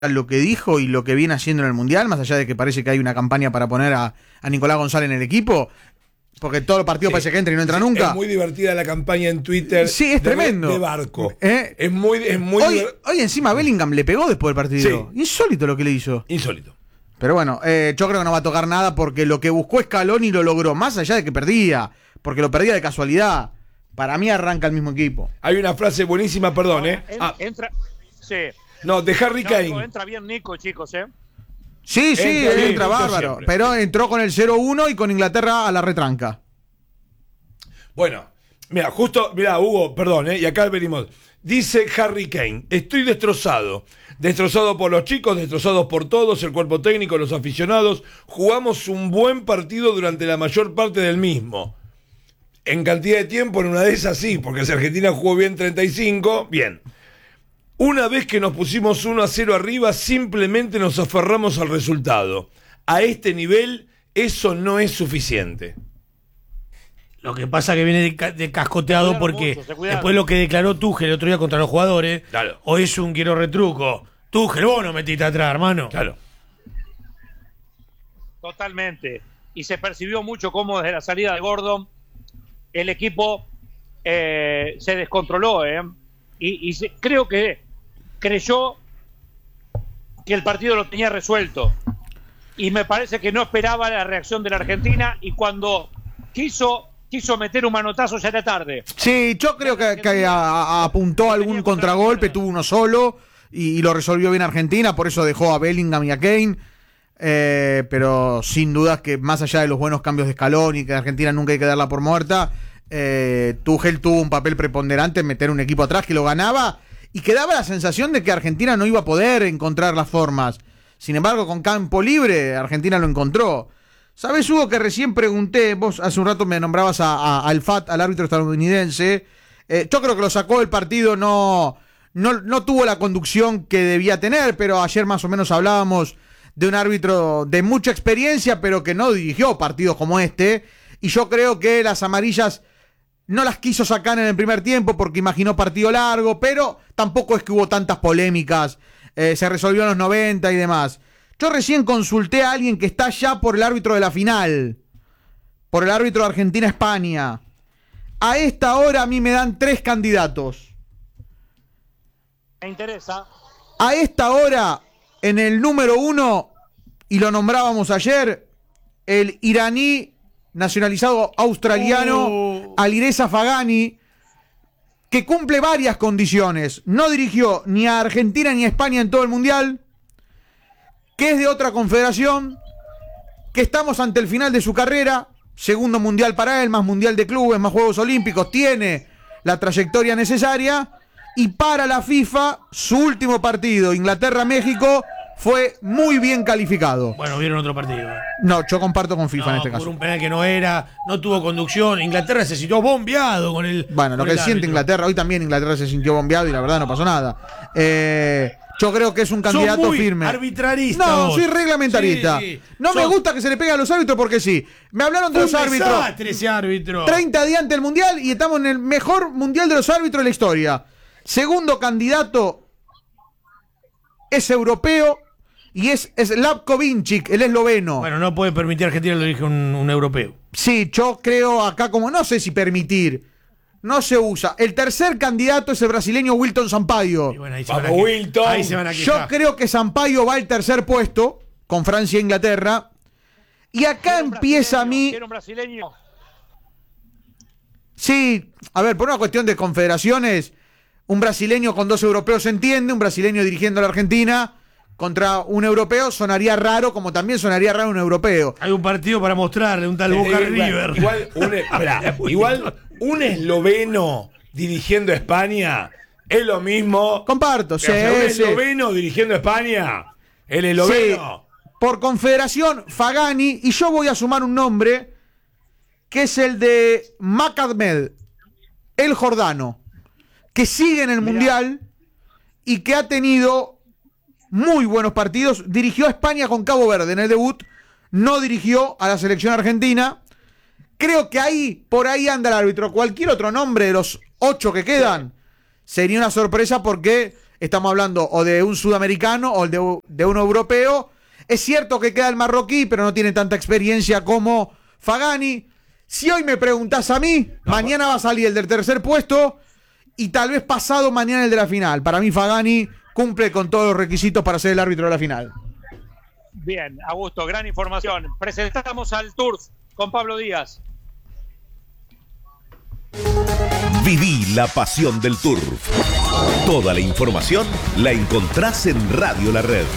lo que dijo y lo que viene haciendo en el Mundial, más allá de que parece que hay una campaña para poner a Nicolás González en el equipo, porque todo el partido parece que entra y no entra nunca. Es muy divertida la campaña en Twitter. Sí, es tremendo. De Barco. Es muy hoy encima Bellingham le pegó después del partido. Sí. Insólito lo que le hizo. Insólito. Pero bueno, yo creo que no va a tocar nada porque lo que buscó Scaloni lo logró, más allá de que perdía, porque lo perdía de casualidad. Para mí arranca el mismo equipo. Hay una frase buenísima, perdón, Entra, sí. No, de Harry Kane. Entra bien Nico, chicos, Sí, entra bárbaro. Siempre. Pero entró con el 0-1 y con Inglaterra a la retranca. Bueno, mira, Hugo, perdón, y acá venimos. Dice Harry Kane, estoy destrozado. Destrozado por los chicos, destrozados por todos, el cuerpo técnico, los aficionados. Jugamos un buen partido durante la mayor parte del mismo. En cantidad de tiempo, en una de esas sí, porque si Argentina jugó bien 35, bien. Una vez que nos pusimos 1-0 arriba, simplemente nos aferramos al resultado. A este nivel, eso no es suficiente. Lo que pasa es que viene de cascoteado porque después lo que declaró Tuchel el otro día contra los jugadores, claro. Hoy es un quiero retruco. Tuchel, vos no metiste atrás, hermano. Claro. Totalmente. Y se percibió mucho cómo desde la salida de Gordon el equipo se descontroló, creo que creyó que el partido lo tenía resuelto. Y me parece que no esperaba la reacción de la Argentina y cuando quiso meter un manotazo ya era tarde. Sí, yo creo que apuntó algún contragolpe, tuvo uno solo y lo resolvió bien Argentina, por eso dejó a Bellingham y a Kane. Pero sin dudas que más allá de los buenos cambios de Scaloni y que Argentina nunca hay que darla por muerta, Tuchel tuvo un papel preponderante en meter un equipo atrás que lo ganaba y que daba la sensación de que Argentina no iba a poder encontrar las formas. Sin embargo, con campo libre, Argentina lo encontró. ¿Sabes, Hugo, que recién pregunté, vos hace un rato me nombrabas al FAT, al árbitro estadounidense? Yo creo que lo sacó del partido, no tuvo la conducción que debía tener, pero ayer más o menos hablábamos de un árbitro de mucha experiencia, pero que no dirigió partidos como este, y yo creo que las amarillas no las quiso sacar en el primer tiempo porque imaginó partido largo, pero tampoco es que hubo tantas polémicas, se resolvió en los 90 y demás. Yo recién consulté a alguien que está ya por el árbitro de la final, por el árbitro de Argentina-España. A esta hora a mí me dan 3 candidatos. Me interesa. A esta hora, en el número 1, y lo nombrábamos ayer, el iraní nacionalizado australiano Alireza Fagani, que cumple varias condiciones. No dirigió ni a Argentina ni a España en todo el Mundial, que es de otra confederación, que estamos ante el final de su carrera, segundo Mundial para él, más Mundial de Clubes, más Juegos Olímpicos, tiene la trayectoria necesaria, y para la FIFA, su último partido, Inglaterra-México, fue muy bien calificado. Bueno, vieron otro partido. No, yo comparto con FIFA en este caso. Por un penal que no era, no tuvo conducción. Inglaterra se sintió bombeado con el. Bueno, lo que siente Inglaterra, hoy también Inglaterra se sintió bombeado y la verdad no pasó nada. Yo creo que es un candidato muy firme. Arbitrarista. No, vos. soy reglamentarista. Sí. No me gusta que se le pegue a los árbitros porque sí. Me hablaron de los árbitros. Ese árbitro. 30 días antes del Mundial y estamos en el mejor Mundial de los árbitros de la historia. Segundo candidato es europeo y es Slavko Vinčić, el esloveno. Bueno, no puede permitir a Argentina lo dirige un europeo. Sí, yo creo acá como no sé si permitir. No se usa. El tercer candidato es el brasileño Wilton Sampaio. Bueno, ahí se van a quejar. Yo creo que Sampaio va al tercer puesto con Francia e Inglaterra. Y acá empieza a mí. ¿Quiere un brasileño? Sí, a ver, por una cuestión de confederaciones, un brasileño con 2 europeos se entiende, un brasileño dirigiendo a la Argentina contra un europeo sonaría raro, como también sonaría raro un europeo. Hay un partido para mostrarle, un tal Boca River. Igual un esloveno dirigiendo a España es lo mismo. Comparto, sí. Un esloveno dirigiendo a España. El esloveno. Sí, por confederación, Fagani, y yo voy a sumar un nombre que es el de Macadmed, el jordano, que sigue en el Mundial y que ha tenido muy buenos partidos. Dirigió a España con Cabo Verde en el debut, no dirigió a la selección argentina. Creo que por ahí anda el árbitro. Cualquier otro nombre de los 8 que quedan sería una sorpresa porque estamos hablando o de un sudamericano o de un europeo. Es cierto que queda el marroquí, pero no tiene tanta experiencia como Fagani. Si hoy me preguntás a mí, mañana va a salir el del tercer puesto y tal vez pasado mañana el de la final. Para mí Fagani cumple con todos los requisitos para ser el árbitro de la final. Bien, Augusto, gran información. Presentamos al Turf con Pablo Díaz. Viví la pasión del Turf. Toda la información la encontrás en Radio La Red.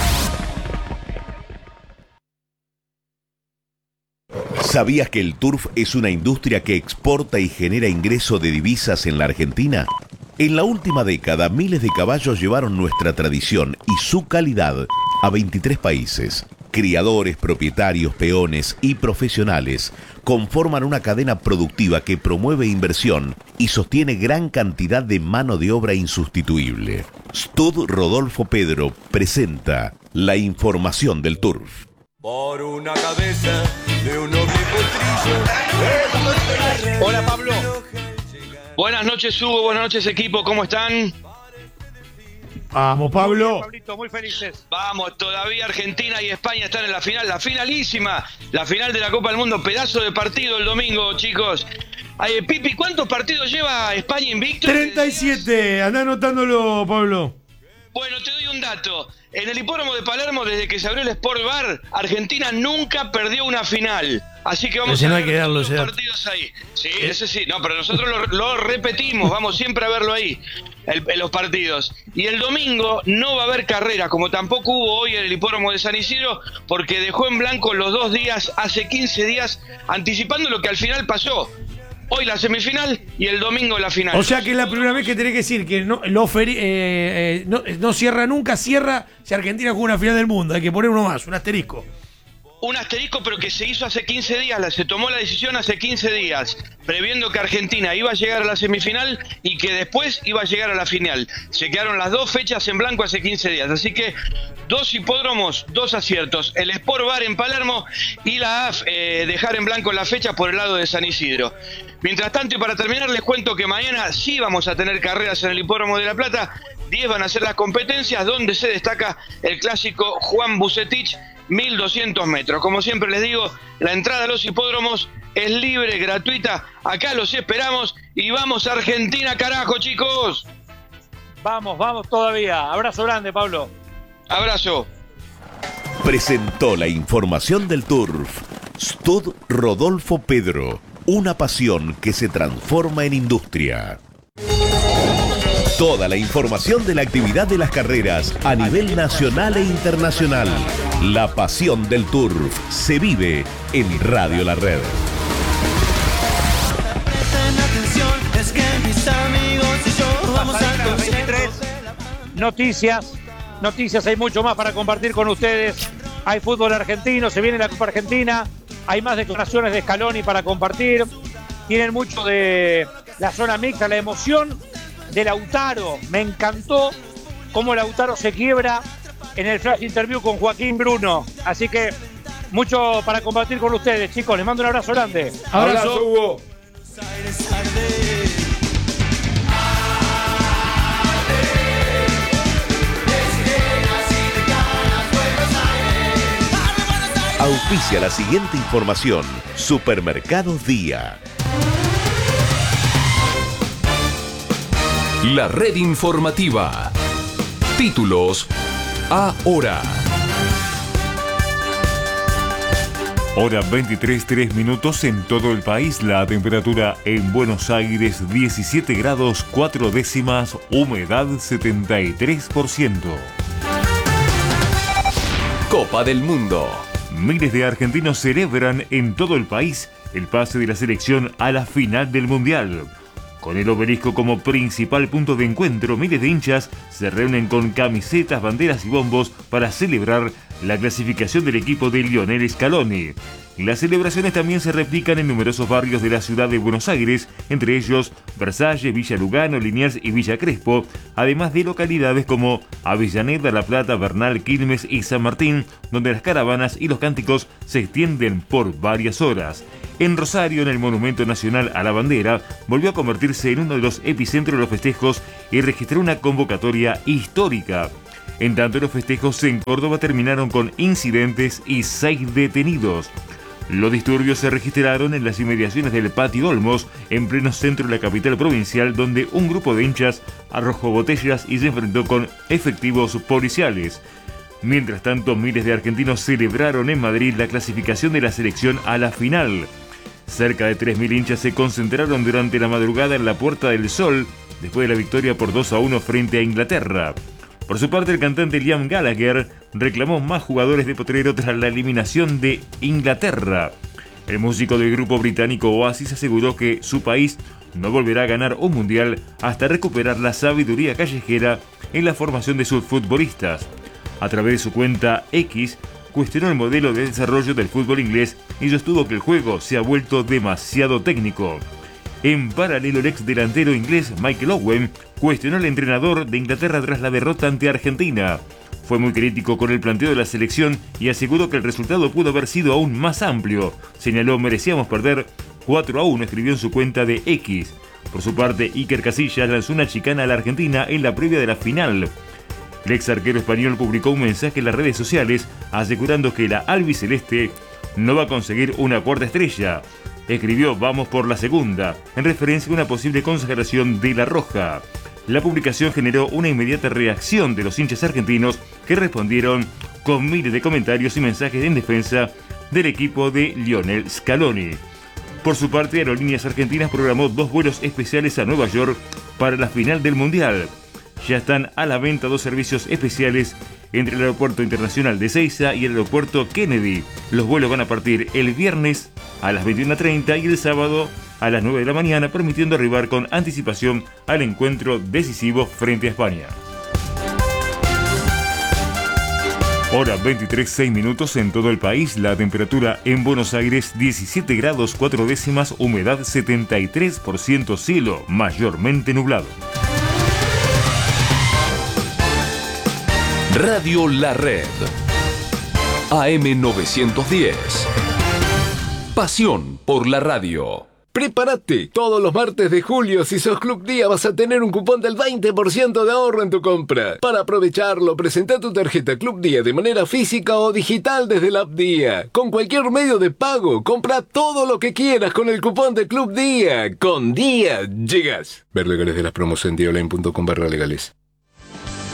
¿Sabías que el turf es una industria que exporta y genera ingreso de divisas en la Argentina? En la última década, miles de caballos llevaron nuestra tradición y su calidad a 23 países. Criadores, propietarios, peones y profesionales conforman una cadena productiva que promueve inversión y sostiene gran cantidad de mano de obra insustituible. Stud Rodolfo Pedro presenta la información del turf. Por una cabeza de un noble potrillo. Hola, Pablo. Buenas noches, Hugo. Buenas noches, equipo. ¿Cómo están? Vamos, Pablo. Muy bien, Pablito, muy felices. Vamos, todavía Argentina y España están en la final. La finalísima. La final de la Copa del Mundo. Pedazo de partido el domingo, chicos. Ay, Pipi, ¿cuántos partidos lleva España invicto? 37. Andá anotándolo, Pablo. Bueno, te doy un dato. En el hipódromo de Palermo, desde que se abrió el Sport Bar, Argentina nunca perdió una final. Así que vamos ese a no hay ver que darlo, los o sea. partidos ahí. Sí, ese sí. No, pero nosotros lo repetimos. Vamos siempre a verlo ahí, en los partidos. Y el domingo no va a haber carrera, como tampoco hubo hoy en el hipódromo de San Isidro, porque dejó en blanco los 2 días, hace 15 días, anticipando lo que al final pasó. Hoy la semifinal y el domingo la final. O sea que es la primera vez que tenés que decir que no cierra nunca, cierra si Argentina juega una final del mundo. Hay que poner uno más, un asterisco. Un asterisco, pero que se hizo hace 15 días, se tomó la decisión hace 15 días, previendo que Argentina iba a llegar a la semifinal y que después iba a llegar a la final. Se quedaron las 2 fechas en blanco hace 15 días, así que 2 hipódromos, 2 aciertos. El Sport Bar en Palermo y la AF dejar en blanco la fecha por el lado de San Isidro. Mientras tanto, y para terminar, les cuento que mañana sí vamos a tener carreras en el hipódromo de La Plata. 10 van a ser las competencias, donde se destaca el clásico Juan Bucetich, 1200 metros. Como siempre les digo, la entrada a los hipódromos es libre, gratuita. Acá los esperamos y vamos a Argentina, carajo, chicos. Vamos, vamos todavía. Abrazo grande, Pablo. Abrazo. Presentó la información del turf. Stud Rodolfo Pedro. Una pasión que se transforma en industria. Toda la información de la actividad de las carreras a nivel nacional e internacional. La pasión del turf se vive en Radio La Red. Es que mis amigos y yo vamos a 23 noticias, hay mucho más para compartir con ustedes. Hay fútbol argentino, se viene la Copa Argentina, hay más declaraciones de Scaloni para compartir. Tienen mucho de la zona mixta, la emoción de Lautaro. Me encantó cómo Lautaro se quiebra en el flash interview con Joaquín Bruno. Así que mucho para compartir con ustedes, chicos. Les mando un abrazo grande. Abrazo, Hugo. Auspicia la siguiente información. Supermercados Día. La red informativa. Títulos ahora. Hora 23:03 en todo el país. La temperatura en Buenos Aires 17 grados 4 décimas, humedad 73%. Copa del Mundo. Miles de argentinos celebran en todo el país el pase de la selección a la final del Mundial. Con el obelisco como principal punto de encuentro, miles de hinchas se reúnen con camisetas, banderas y bombos para celebrar la clasificación del equipo de Lionel Scaloni. Las celebraciones también se replican en numerosos barrios de la ciudad de Buenos Aires, entre ellos Versalles, Villa Lugano, Liniers y Villa Crespo, además de localidades como Avellaneda, La Plata, Bernal, Quilmes y San Martín, donde las caravanas y los cánticos se extienden por varias horas. En Rosario, en el Monumento Nacional a la Bandera, volvió a convertirse en uno de los epicentros de los festejos y registró una convocatoria histórica. En tanto, los festejos en Córdoba terminaron con incidentes y 6 detenidos. Los disturbios se registraron en las inmediaciones del Patio Olmos, en pleno centro de la capital provincial, donde un grupo de hinchas arrojó botellas y se enfrentó con efectivos policiales. Mientras tanto, miles de argentinos celebraron en Madrid la clasificación de la selección a la final. Cerca de 3.000 hinchas se concentraron durante la madrugada en la Puerta del Sol, después de la victoria por 2-1 frente a Inglaterra. Por su parte, el cantante Liam Gallagher reclamó más jugadores de Potrero tras la eliminación de Inglaterra. El músico del grupo británico Oasis aseguró que su país no volverá a ganar un mundial hasta recuperar la sabiduría callejera en la formación de sus futbolistas. A través de su cuenta X, cuestionó el modelo de desarrollo del fútbol inglés y sostuvo que el juego se ha vuelto demasiado técnico. En paralelo, el ex delantero inglés Michael Owen cuestionó al entrenador de Inglaterra tras la derrota ante Argentina. Fue muy crítico con el planteo de la selección y aseguró que el resultado pudo haber sido aún más amplio. Señaló: merecíamos perder 4-1, escribió en su cuenta de X. Por su parte, Iker Casillas lanzó una chicana a la Argentina en la previa de la final. El ex arquero español publicó un mensaje en las redes sociales asegurando que la albiceleste no va a conseguir una cuarta estrella. Escribió: vamos por la segunda, en referencia a una posible consagración de la Roja. La publicación generó una inmediata reacción de los hinchas argentinos, que respondieron con miles de comentarios y mensajes en defensa del equipo de Lionel Scaloni. Por su parte, Aerolíneas Argentinas programó 2 vuelos especiales a Nueva York para la final del Mundial. Ya están a la venta 2 servicios especiales entre el Aeropuerto Internacional de Ezeiza y el Aeropuerto Kennedy. Los vuelos van a partir el viernes a las 21:30 y el sábado a las 9 de la mañana, permitiendo arribar con anticipación al encuentro decisivo frente a España. Hora 23:06 minutos en todo el país. La temperatura en Buenos Aires 17 grados 4 décimas, humedad 73%, cielo mayormente nublado. Radio La Red. AM 910. Pasión por la radio. Prepárate, todos los martes de julio, si sos Club Día, vas a tener un cupón del 20% de ahorro en tu compra. Para aprovecharlo, presenta tu tarjeta Club Día de manera física o digital desde la app Día. Con cualquier medio de pago, compra todo lo que quieras con el cupón de Club Día. Con Día llegas. Ver legales de las promos en diaonline.com/legales.